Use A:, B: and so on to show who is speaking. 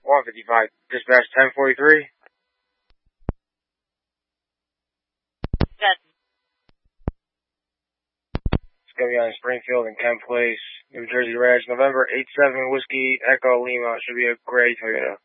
A: 155, dispatch 1043.
B: Yes.
A: It's going to be on Springfield and Kent Place, New Jersey Reg, November 87 Whiskey Echo Lima. Should be a gray Toyota.